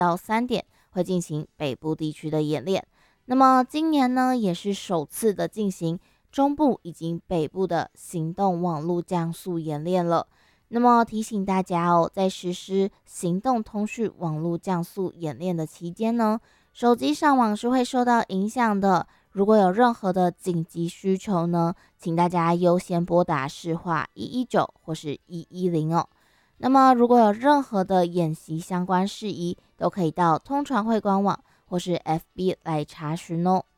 到3点会进行北部地区的演练。那么今年呢，也是首次的进行中部以及北部的行动网络降速演练了。那么提醒大家哦，在实施行动通讯网络降速演练的期间呢，手机上网是会受到影响的。如果有任何的紧急需求呢，请大家优先拨打市话119或是110哦。那么如果有任何的演习相关事宜，都可以到通传会官网或是 FB 来查询哦。